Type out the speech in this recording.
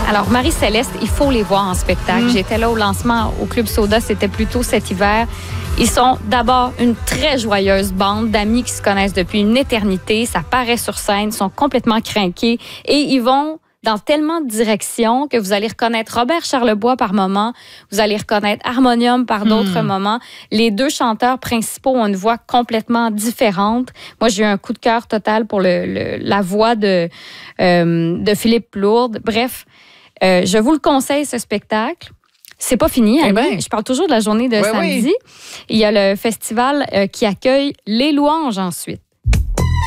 Alors, Marie-Céleste, il faut les voir en spectacle. J'étais là au lancement au Club Soda, c'était plus tôt cet hiver. Ils sont d'abord une très joyeuse bande d'amis qui se connaissent depuis une éternité. Ça paraît sur scène, ils sont complètement crinqués et ils vont dans tellement de directions que vous allez reconnaître Robert Charlebois par moment, vous allez reconnaître Harmonium par d'autres moments. Les deux chanteurs principaux ont une voix complètement différente. Moi, j'ai eu un coup de cœur total pour la voix de Philippe Lourde. Bref, je vous le conseille, ce spectacle. C'est pas fini, Annie. Je parle toujours de la journée de samedi. Il y a le festival qui accueille Les Louanges ensuite.